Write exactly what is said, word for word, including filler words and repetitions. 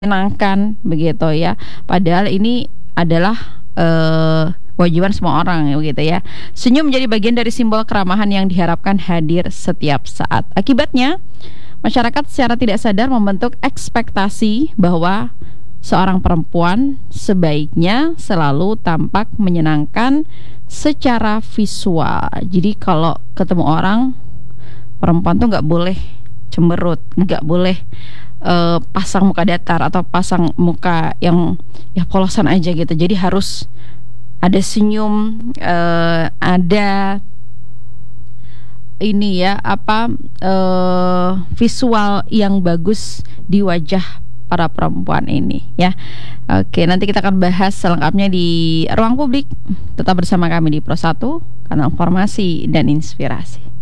menyenangkan begitu ya. Padahal ini adalah eh, kewajiban semua orang ya, begitu ya. Senyum menjadi bagian dari simbol keramahan yang diharapkan hadir setiap saat. Akibatnya, masyarakat secara tidak sadar membentuk ekspektasi bahwa seorang perempuan sebaiknya selalu tampak menyenangkan secara visual. Jadi kalau ketemu orang, perempuan tuh nggak boleh cemberut, nggak boleh uh, pasang muka datar atau pasang muka yang ya polosan aja gitu. Jadi harus ada senyum, uh, ada ini ya apa uh, visual yang bagus di wajah para perempuan ini ya. Oke, nanti kita akan bahas selengkapnya di Ruang Publik. Tetap bersama kami di Pro satu, kanal informasi dan inspirasi.